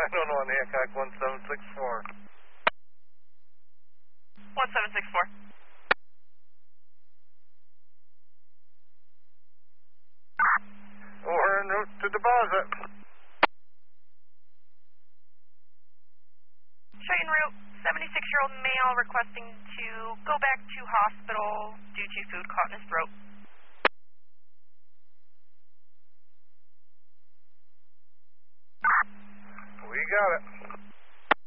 911 Hancock 1764. 1764. We're en route to deposit. Show en route. 76-year-old male requesting to go back to hospital due to food caught in his throat. We got it.